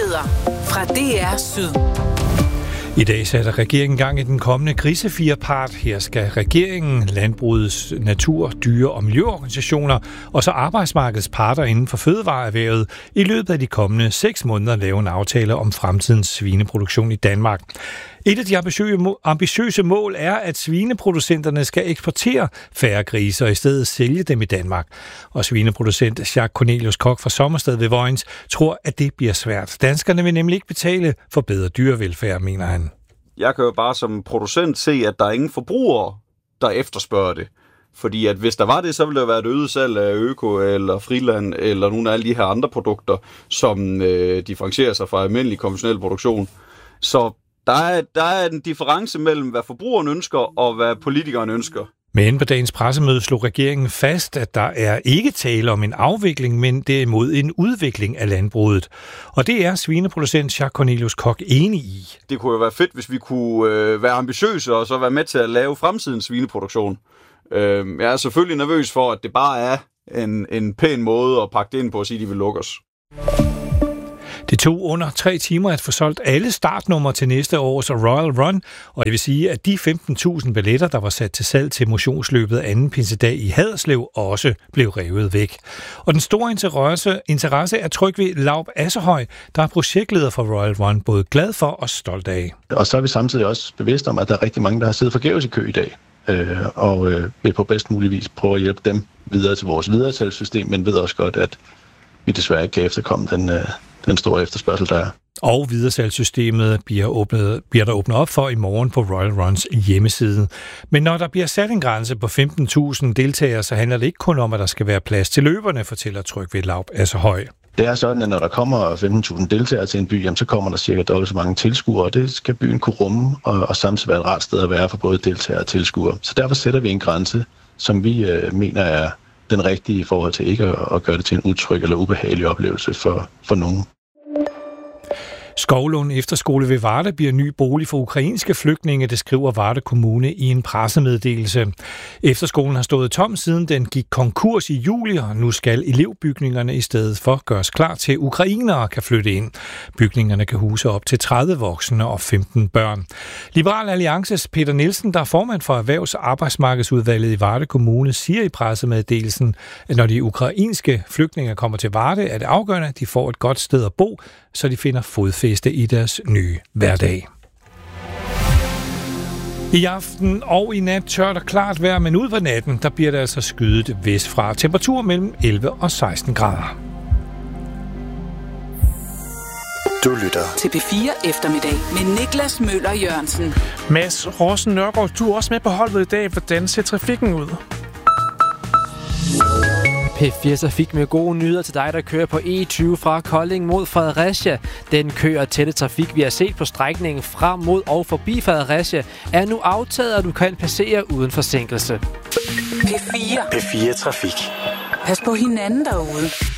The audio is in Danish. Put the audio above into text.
Nyheder fra DR Syd. I dag sætter regeringen gang i den kommende krisefirepart. Her skal regeringen, landbrugets natur-, dyre- og miljøorganisationer og så arbejdsmarkedets parter inden for fødevareerhvervet i løbet af de kommende 6 måneder lave en aftale om fremtidens svineproduktion i Danmark. Et af de ambitiøse mål er, at svineproducenterne skal eksportere færre griser og i stedet sælge dem i Danmark. Og svineproducent Jacques Cornelius Koch fra Sommersted ved Vojens tror, at det bliver svært. Danskerne vil nemlig ikke betale for bedre dyrevelfærd, mener han. Jeg kan jo bare som producent se, at der er ingen forbrugere, der efterspørger det. Fordi at hvis der var det, så ville der være et øget salg af Øko eller Friland eller nogle af alle de her andre produkter, som differentierer sig fra almindelig konventionel produktion. Så der er en difference mellem, hvad forbrugerne ønsker og hvad politikerne ønsker. Men på dagens pressemøde slog regeringen fast, at der er ikke tale om en afvikling, men derimod en udvikling af landbruget. Og det er svineproducent Jacques Cornelius Koch enig i. Det kunne jo være fedt, hvis vi kunne være ambitiøse og så være med til at lave fremtidens svineproduktion. Jeg er selvfølgelig nervøs for, at det bare er en pæn måde at pakke det ind på og sige, at de vil lukke os. Det tog under 3 timer at få solgt alle startnumre til næste års Royal Run, og det vil sige, at de 15.000 billetter, der var sat til salg til motionsløbet anden pinsedag i Haderslev, også blev revet væk. Og den store interesse er Trygve Laub Assehøj, der er projektleder for Royal Run, både glad for og stolt af. Og så er vi samtidig også bevidste om, at der er rigtig mange, der har siddet forgæves i kø i dag, og vil på bedst mulig vis prøve at hjælpe dem videre til vores videresalgssystem, men ved også godt, at vi desværre ikke kan efterkomme den store efterspørgsel, der er. Og videresalgssystemet bliver der åbnet op for i morgen på Royal Runs hjemmeside. Men når der bliver sat en grænse på 15.000 deltagere, så handler det ikke kun om, at der skal være plads til løberne, fortæller Trygve Laub Assehøj. Det er sådan, at når der kommer 15.000 deltagere til en by, jamen, så kommer der cirka dobbelt så mange tilskuere, og det skal byen kunne rumme, og samtidig være et rart sted at være for både deltagere og tilskuere. Så derfor sætter vi en grænse, som vi mener er den rigtige i forhold til ikke at gøre det til en utryg eller ubehagelig oplevelse for nogen. Skovlund Efterskole ved Varde bliver ny bolig for ukrainske flygtninge, det skriver Varde Kommune i en pressemeddelelse. Efterskolen har stået tom siden den gik konkurs i juli, og nu skal elevbygningerne i stedet for gøres klar til ukrainere kan flytte ind. Bygningerne kan huse op til 30 voksne og 15 børn. Liberal Alliances Peter Nielsen, der er formand for Erhvervs- og Arbejdsmarkedsudvalget i Varde Kommune, siger i pressemeddelelsen, at når de ukrainske flygtninge kommer til Varde, er det afgørende, at de får et godt sted at bo, så de finder fodfæste i deres nye hverdag. I aften og i nat tørt og klart vejr, men ud på natten, der bliver det altså skydet vestfra. Temperatur mellem 11 og 16 grader. Du lytter til P4 Eftermiddag med Niklas Møller Jørgensen. Mads Rossen Nørgaard, du er også med på holdet i dag. Hvordan ser trafikken ud? P4 Trafik med gode nyheder til dig, der kører på E20 fra Kolding mod Fredericia. Den kø og tætte trafik, vi har set på strækningen frem mod og forbi Fredericia, er nu aftaget, og du kan passere uden forsinkelse. P4 Trafik. Pas på hinanden derude.